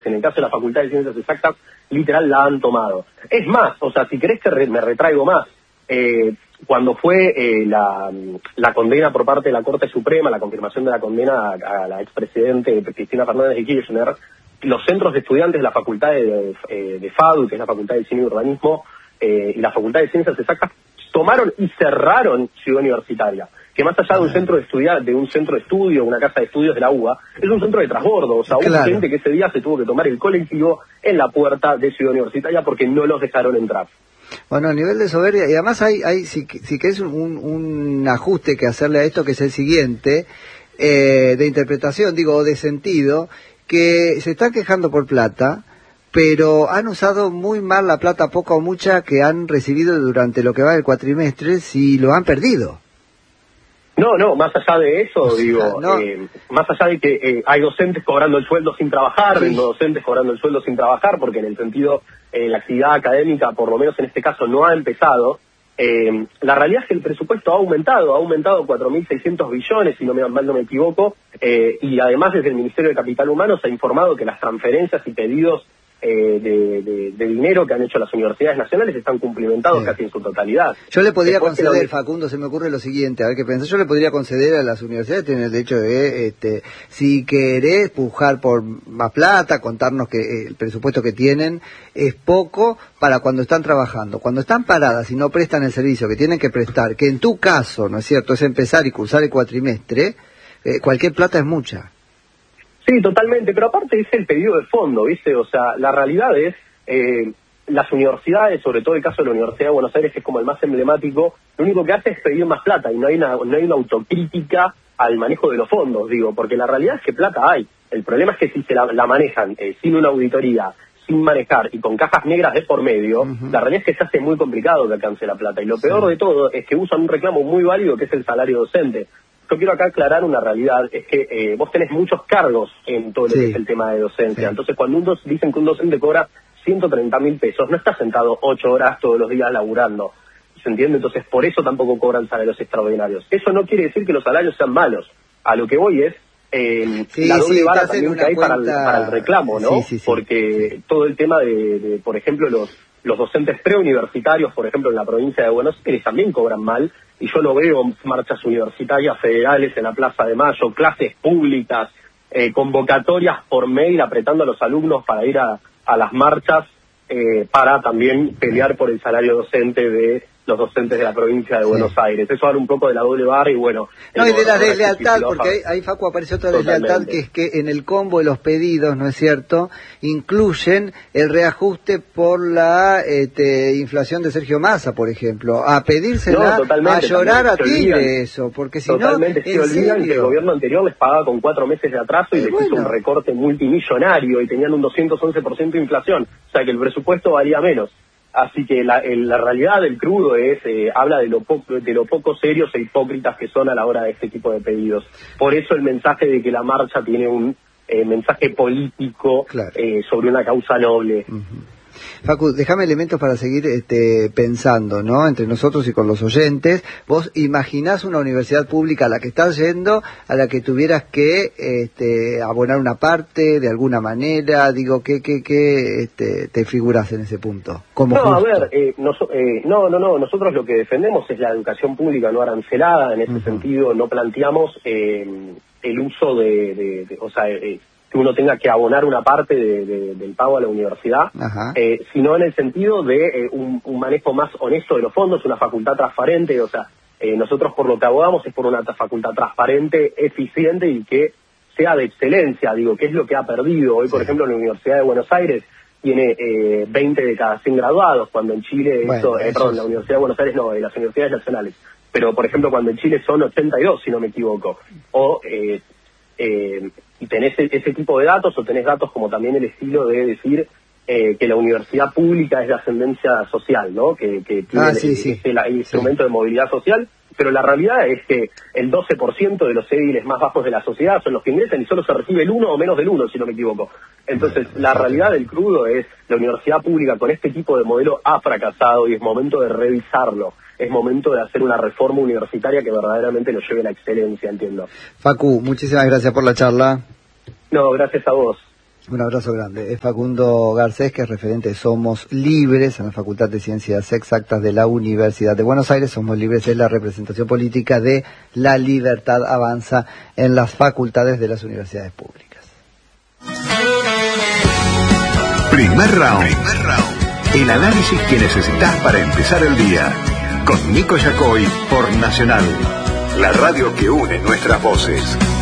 En el caso de la Facultad de Ciencias Exactas, literal la han tomado. Es más, o sea, si querés que me retraigo más, cuando fue la condena por parte de la Corte Suprema, la confirmación de la condena a la expresidente Cristina Fernández de Kirchner, los centros de estudiantes de la Facultad de FADU, que es la Facultad de Diseño y Urbanismo, y la Facultad de Ciencias Exactas, tomaron y cerraron Ciudad Universitaria, que más allá de un centro de estudio, una casa de estudios de la UBA, es un centro de transbordo. O sea, hubo gente que ese día se tuvo que tomar el colectivo en la puerta de Ciudad Universitaria porque no los dejaron entrar. Bueno, a nivel de soberbia, y además hay si querés un ajuste que hacerle a esto, que es el siguiente, de interpretación, digo, de sentido, que se están quejando por plata, pero han usado muy mal la plata, poca o mucha, que han recibido durante lo que va del cuatrimestre, si lo han perdido. No, más allá de eso, más allá de que hay docentes cobrando el sueldo sin trabajar, docentes cobrando el sueldo sin trabajar, porque en el sentido, la actividad académica, por lo menos en este caso, no ha empezado. La realidad es que el presupuesto ha aumentado 4.600 billones, si no me equivoco, y además desde el Ministerio de Capital Humano se ha informado que las transferencias y pedidos de dinero que han hecho las universidades nacionales están cumplimentados casi en su totalidad. Yo le podría conceder, Facundo, se me ocurre lo siguiente, a ver qué pensás, yo le podría conceder a las universidades, tienen el derecho de, si querés pujar por más plata, contarnos que el presupuesto que tienen es poco para cuando están trabajando. Cuando están paradas y no prestan el servicio que tienen que prestar, que en tu caso, ¿no es cierto?, es empezar y cursar el cuatrimestre, cualquier plata es mucha. Sí, totalmente, pero aparte es el pedido de fondo, ¿viste? O sea, la realidad es, las universidades, sobre todo el caso de la Universidad de Buenos Aires, que es como el más emblemático, lo único que hace es pedir más plata y no hay una autocrítica al manejo de los fondos, digo, porque la realidad es que plata hay. El problema es que si se la manejan sin una auditoría, sin manejar y con cajas negras de por medio, la realidad es que se hace muy complicado que alcance la plata. Y lo peor de todo es que usan un reclamo muy válido que es el salario docente. Yo quiero acá aclarar una realidad, es que vos tenés muchos cargos en todo lo que es el tema de docencia. Entonces, cuando dicen que un docente cobra 130.000 pesos, no está sentado 8 horas todos los días laburando, ¿se entiende? Entonces, por eso tampoco cobran salarios extraordinarios. Eso no quiere decir que los salarios sean malos. A lo que voy es la doble vara también que hay para el reclamo, ¿no? Porque todo el tema de por ejemplo, los docentes preuniversitarios, por ejemplo, en la provincia de Buenos Aires también cobran mal, y yo no veo marchas universitarias federales en la Plaza de Mayo, clases públicas, convocatorias por mail apretando a los alumnos para ir a las marchas, para también pelear por el salario docente de los docentes de la provincia de Buenos Aires. Eso habla un poco de la doble vara y bueno... No, y de la deslealtad, porque ahí, Facu, aparece otra deslealtad, que es que en el combo de los pedidos, ¿no es cierto?, incluyen el reajuste por la inflación de Sergio Massa, por ejemplo, a pedírsela, a llorar a Tigre eso, porque si no... Se olvidan que el gobierno anterior les pagaba con 4 meses de atraso y les hizo un recorte multimillonario y tenían un 211% de inflación, o sea que el presupuesto valía menos. Así que la realidad del crudo habla de lo poco serios e hipócritas que son a la hora de este tipo de pedidos. Por eso el mensaje de que la marcha tiene un mensaje político sobre una causa noble. Facu, déjame elementos para seguir pensando, ¿no?, entre nosotros y con los oyentes. Vos imaginás una universidad pública a la que estás yendo, a la que tuvieras que abonar una parte de alguna manera, digo, ¿qué te figurás en ese punto? Como no, justo. A ver, nosotros lo que defendemos es la educación pública no arancelada. En ese sentido no planteamos el uso que uno tenga que abonar una parte del pago a la universidad, sino en el sentido de un manejo más honesto de los fondos, una facultad transparente. O sea, nosotros por lo que abogamos es por una facultad transparente, eficiente y que sea de excelencia, digo, que es lo que ha perdido. Hoy, por ejemplo, la Universidad de Buenos Aires tiene 20 de cada 100 graduados, cuando en Chile, la Universidad de Buenos Aires no, de las universidades nacionales, pero por ejemplo cuando en Chile son 82, si no me equivoco, y tenés ese tipo de datos, o tenés datos como también el estilo de decir que la universidad pública es de ascendencia social, ¿no? Que tiene el instrumento de movilidad social, pero la realidad es que el 12% de los édiles más bajos de la sociedad son los que ingresan y solo se recibe el 1 o menos del 1, si no me equivoco. Entonces, la realidad del crudo es la universidad pública con este tipo de modelo ha fracasado y es momento de revisarlo. Es momento de hacer una reforma universitaria que verdaderamente nos lleve a la excelencia, entiendo. Facu, muchísimas gracias por la charla. No, gracias a vos. Un abrazo grande. Es Facundo Garcés, que es referente de Somos Libres en la Facultad de Ciencias Exactas de la Universidad de Buenos Aires. Somos Libres es la representación política de La Libertad Avanza en las facultades de las universidades públicas. Primer round. El análisis que necesitas para empezar el día. Con Nico Yacoy por Nacional, la radio que une nuestras voces.